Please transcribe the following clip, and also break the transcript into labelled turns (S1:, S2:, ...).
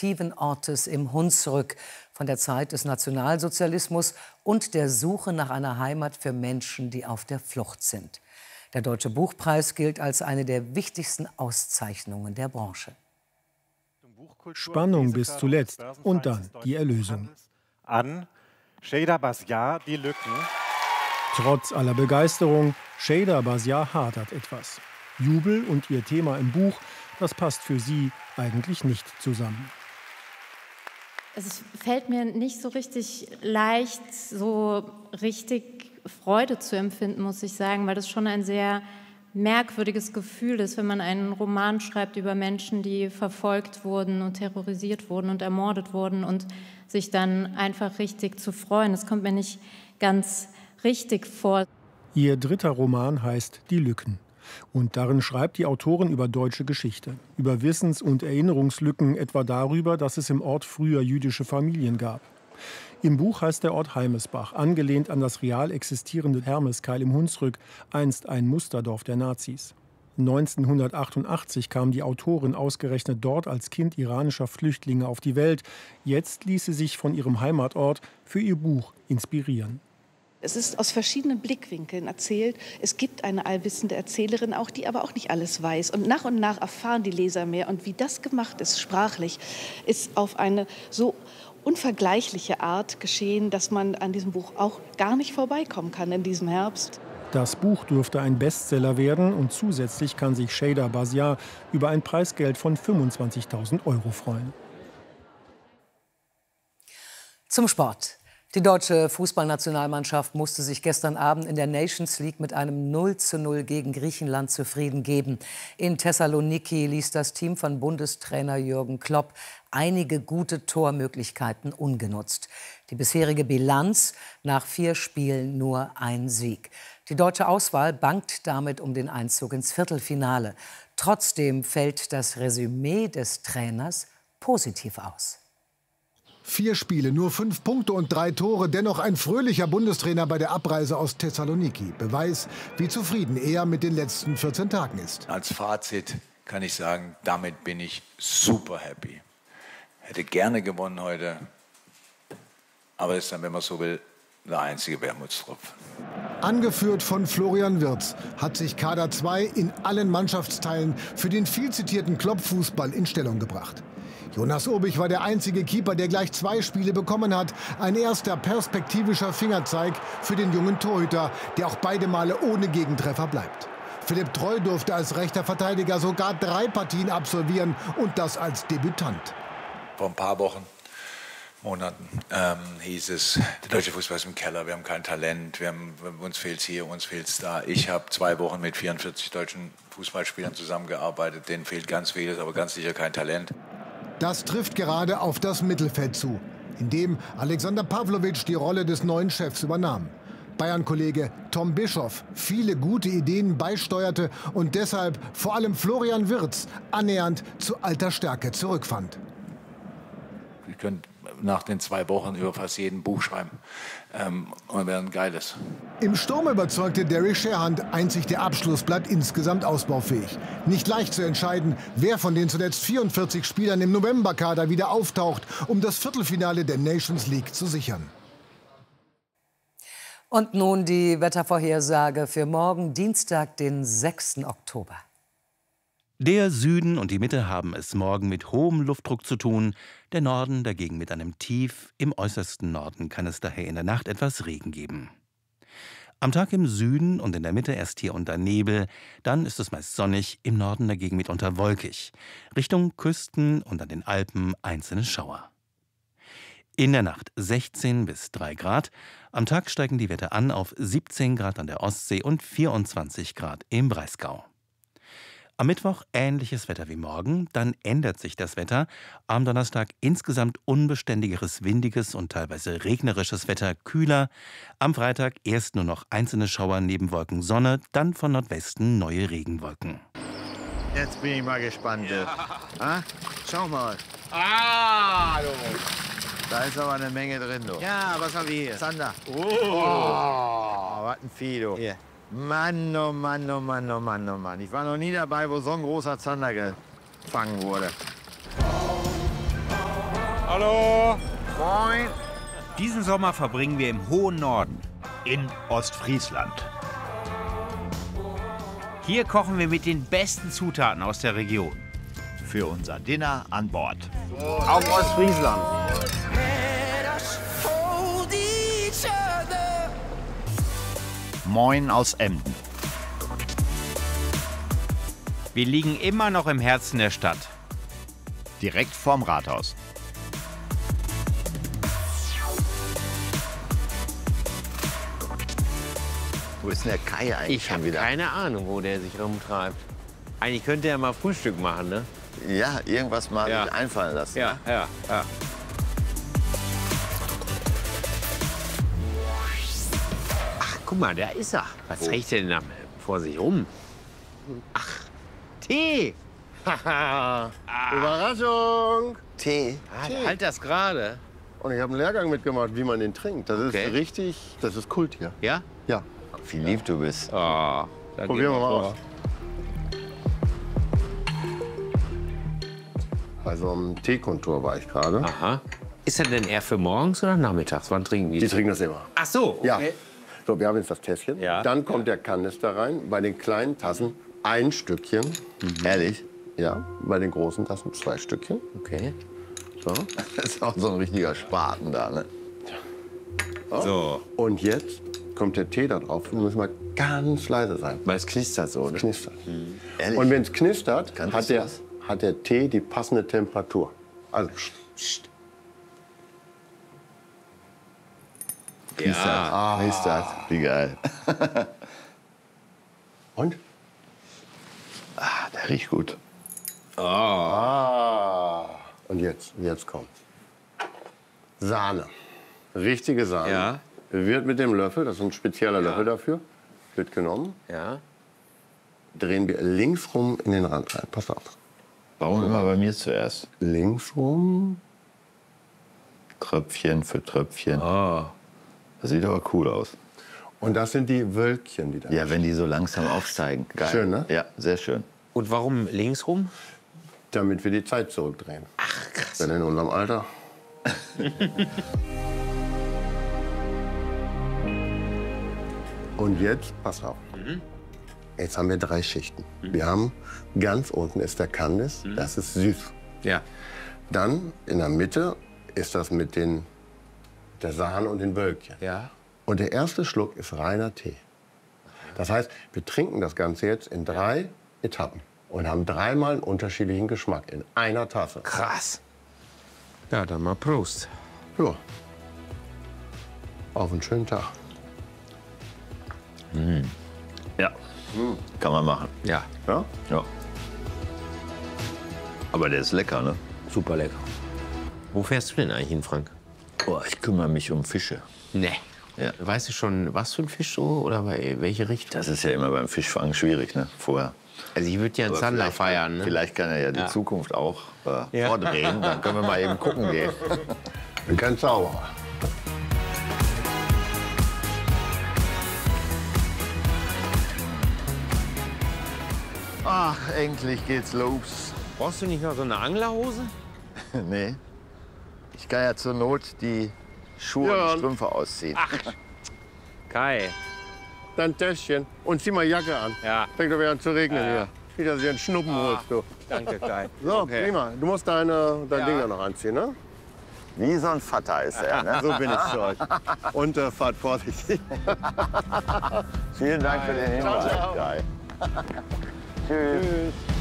S1: fiktiven Ortes im Hunsrück, von der Zeit des Nationalsozialismus und der Suche nach einer Heimat für Menschen, die auf der Flucht sind. Der Deutsche Buchpreis gilt als eine der wichtigsten Auszeichnungen der Branche.
S2: Spannung bis zuletzt und dann die Erlösung.
S3: An Sheyda Basiar, Die Lücken.
S2: Trotz aller Begeisterung, Sheyda Basiar hadert etwas. Jubel und ihr Thema im Buch, das passt für sie eigentlich nicht zusammen.
S4: Es fällt mir nicht so richtig leicht, so richtig Freude zu empfinden, muss ich sagen, weil das schon ein sehr merkwürdiges Gefühl ist, wenn man einen Roman schreibt über Menschen, die verfolgt wurden und terrorisiert wurden und ermordet wurden und sich dann einfach richtig zu freuen. Das kommt mir nicht ganz richtig vor.
S2: Ihr dritter Roman heißt Die Lücken. Und darin schreibt die Autorin über deutsche Geschichte, über Wissens- und Erinnerungslücken, etwa darüber, dass es im Ort früher jüdische Familien gab. Im Buch heißt der Ort Heimesbach, angelehnt an das real existierende Hermeskeil im Hunsrück, einst ein Musterdorf der Nazis. 1988 kam die Autorin ausgerechnet dort als Kind iranischer Flüchtlinge auf die Welt. Jetzt ließ sie sich von ihrem Heimatort für ihr Buch inspirieren.
S5: Es ist aus verschiedenen Blickwinkeln erzählt. Es gibt eine allwissende Erzählerin auch, die aber auch nicht alles weiß. Und nach erfahren die Leser mehr. Und wie das gemacht ist, sprachlich, ist auf eine so unvergleichliche Art geschehen, dass man an diesem Buch auch gar nicht vorbeikommen kann in diesem Herbst.
S2: Das Buch dürfte ein Bestseller werden und zusätzlich kann sich Sheyda Basiar über ein Preisgeld von 25.000 € freuen.
S1: Zum Sport. Die deutsche Fußballnationalmannschaft musste sich gestern Abend in der Nations League mit einem 0:0 gegen Griechenland zufrieden geben. In Thessaloniki ließ das Team von Bundestrainer Jürgen Klopp einige gute Tormöglichkeiten ungenutzt. Die bisherige Bilanz: nach 4 Spielen nur ein Sieg. Die deutsche Auswahl bangt damit um den Einzug ins Viertelfinale. Trotzdem fällt das Resümee des Trainers positiv aus.
S6: 4 Spiele, nur 5 Punkte und 3 Tore. Dennoch ein fröhlicher Bundestrainer bei der Abreise aus Thessaloniki. Beweis, wie zufrieden er mit den letzten 14 Tagen ist.
S7: Als Fazit kann ich sagen, damit bin ich super happy. Hätte gerne gewonnen heute. Aber ist dann, wenn man so will, der einzige Wermutstropfen.
S6: Angeführt von Florian Wirtz hat sich Kader 2 in allen Mannschaftsteilen für den viel zitierten Klopp-Fußball in Stellung gebracht. Jonas Obich war der einzige Keeper, der gleich 2 Spiele bekommen hat. Ein erster perspektivischer Fingerzeig für den jungen Torhüter, der auch beide Male ohne Gegentreffer bleibt. Philipp Treu durfte als rechter Verteidiger sogar 3 Partien absolvieren und das als Debütant.
S7: Vor ein paar Wochen, Monaten hieß es, der deutsche Fußball ist im Keller, wir haben kein Talent, uns fehlt es hier, uns fehlt es da. Ich habe 2 Wochen mit 44 deutschen Fußballspielern zusammengearbeitet, denen fehlt ganz vieles, aber ganz sicher kein Talent.
S6: Das trifft gerade auf das Mittelfeld zu, in dem Alexander Pavlovic die Rolle des neuen Chefs übernahm. Bayern-Kollege Tom Bischoff viele gute Ideen beisteuerte und deshalb vor allem Florian Wirtz annähernd zu alter Stärke zurückfand.
S7: Wir können nach den 2 Wochen über fast jeden Buch schreiben und wäre ein geiles.
S6: Im Sturm überzeugte Derek Sherhand, einzig der Abschluss bleibt insgesamt ausbaufähig. Nicht leicht zu entscheiden, wer von den zuletzt 44 Spielern im Novemberkader wieder auftaucht, um das Viertelfinale der Nations League zu sichern.
S1: Und nun die Wettervorhersage für morgen, Dienstag, den 6. Oktober.
S8: Der Süden und die Mitte haben es morgen mit hohem Luftdruck zu tun, der Norden dagegen mit einem Tief. Im äußersten Norden kann es daher in der Nacht etwas Regen geben. Am Tag im Süden und in der Mitte erst hier und da Nebel, dann ist es meist sonnig, im Norden dagegen mitunter wolkig. Richtung Küsten und an den Alpen einzelne Schauer. In der Nacht 16 bis 3 Grad, am Tag steigen die Werte an auf 17 Grad an der Ostsee und 24 Grad im Breisgau. Am Mittwoch ähnliches Wetter wie morgen, dann ändert sich das Wetter. Am Donnerstag insgesamt unbeständigeres, windiges und teilweise regnerisches Wetter, kühler. Am Freitag erst nur noch einzelne Schauer, Nebenwolken, Sonne, dann von Nordwesten neue Regenwolken.
S9: Jetzt bin ich mal gespannt. Ja. Schau mal. Du. Da ist aber eine Menge drin, du. Ja, was haben wir hier? Zander. Was ein Vieh, du. Hier. Mann, oh Mann, oh Mann, oh Mann, oh Mann. Ich war noch nie dabei, wo so ein großer Zander gefangen wurde.
S3: Hallo.
S10: Moin. Diesen Sommer verbringen wir im hohen Norden, in Ostfriesland. Hier kochen wir mit den besten Zutaten aus der Region. Für unser Dinner an Bord.
S9: Auf Ostfriesland.
S10: Moin aus Emden. Wir liegen immer noch im Herzen der Stadt. Direkt vorm Rathaus.
S9: Wo ist denn der Kai eigentlich
S11: Ich habe keine Ahnung, wo der sich rumtreibt. Eigentlich könnte er mal Frühstück machen, ne?
S9: Ja, irgendwas mal sich einfallen lassen.
S11: Ja, ja, ja. Ach, guck mal, da ist er. Was riecht der denn da vor sich rum? Ach, Tee.
S12: Überraschung!
S9: Tee?
S11: Halt das gerade.
S12: Und ich habe einen Lehrgang mitgemacht, wie man den trinkt. Das ist richtig, das ist Kult hier.
S11: Ja?
S12: Ja.
S9: Wie lieb du bist.
S11: Oh,
S12: probieren wir mal aus. Also am Teekontor war ich gerade.
S11: Aha. Ist er denn eher für morgens oder nachmittags? Wann trinken die?
S12: Die trinken das immer.
S11: Ach so, okay.
S12: Ja. So, wir haben jetzt das Tässchen.
S11: Ja.
S12: Dann kommt der Kanister rein. Bei den kleinen Tassen ein Stückchen.
S9: Ehrlich?
S12: Ja. Bei den großen Tassen 2 Stückchen.
S11: Okay.
S12: So.
S9: Das ist auch so ein richtiger Spaten da, ne?
S11: So.
S12: Und jetzt kommt der Tee da drauf. Wir müssen mal ganz leise sein.
S11: Weil es knistert so, ne?
S12: Es knistert.
S9: Ehrlich?
S12: Und wenn es knistert,
S9: Kanntest
S12: hat
S9: du das?
S12: der Tee die passende Temperatur. Also, pst.
S11: Ja.
S9: Knistert. Wie geil.
S12: Und?
S9: Ah, der riecht gut.
S12: Und jetzt kommt Sahne. Richtige Sahne.
S11: Ja.
S12: Wird mit dem Löffel, das ist ein spezieller Löffel dafür, wird genommen.
S11: Ja.
S12: Drehen wir links rum in den Rand rein. Pass auf.
S9: Warum immer bei mir zuerst?
S12: Links rum.
S9: Tröpfchen für Tröpfchen.
S11: Oh.
S9: Das sieht aber cool aus.
S12: Und das sind die Wölkchen, die da
S9: Ja, wenn die so langsam aufsteigen. Geil.
S12: Schön, ne?
S9: Ja, sehr schön.
S11: Und warum links rum?
S12: Damit wir die Zeit zurückdrehen.
S11: Ach, krass.
S12: Denn in unserem Alter. Und jetzt, pass auf. Jetzt haben wir 3 Schichten. Wir haben ganz unten ist der Kandis, das ist süß.
S11: Ja.
S12: Dann in der Mitte ist das mit der Sahne und den Wölkchen.
S11: Ja.
S12: Und der erste Schluck ist reiner Tee. Das heißt, wir trinken das Ganze jetzt in 3 Etappen und haben 3-mal einen unterschiedlichen Geschmack in einer Tasse.
S11: Krass. Ja, dann mal Prost.
S12: Ja. Auf einen schönen Tag.
S9: Ja, kann man machen.
S11: Ja.
S12: Ja?
S9: Ja. Aber der ist lecker, ne?
S11: Super lecker. Wo fährst du denn eigentlich hin, Frank?
S9: Boah, ich kümmere mich um Fische.
S11: Nee.
S9: Ja.
S11: Weißt du schon, was für ein Fisch so oder bei welche Richtung?
S9: Das ist ja immer beim Fischfang schwierig, ne? Vorher.
S11: Also ich würde ja einen
S9: Aber
S11: Zander
S9: vielleicht
S11: feiern, ne?
S9: Vielleicht kann er ja die Zukunft auch
S11: Ja.
S9: vordrehen. Dann können wir mal eben gucken gehen.
S12: Ich bin kein Zauberer.
S9: Ach, endlich geht's los.
S11: Brauchst du nicht noch so eine Anglerhose?
S9: Nee. Ich kann ja zur Not die Schuhe und Strümpfe ausziehen.
S11: Ach, Kai.
S12: Dein Täschchen. Und zieh mal Jacke an.
S11: Ja.
S12: Fängt doch wieder an zu regnen hier. Nicht, dass du dir einen Schnuppen holst, du.
S11: Danke, Kai.
S12: So,
S11: Okay.
S12: prima. Du musst dein Ding da noch anziehen, ne?
S9: Wie so ein Vater ist er, ne?
S12: So bin ich zu euch. Und fahrt vorsichtig.
S9: Vielen Dank für den Hinweis.
S12: Ciao, ciao.
S9: Geil. Tschüss.